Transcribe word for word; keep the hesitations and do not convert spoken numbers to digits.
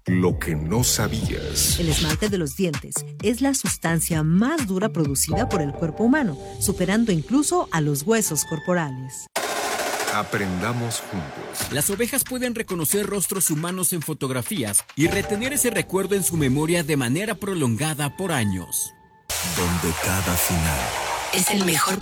Lo que no sabías. El esmalte de los dientes es la sustancia más dura producida por el cuerpo humano, superando incluso a los huesos corporales. Aprendamos juntos. Las ovejas pueden reconocer rostros humanos en fotografías y retener ese recuerdo en su memoria de manera prolongada por años. Donde cada final es el mejor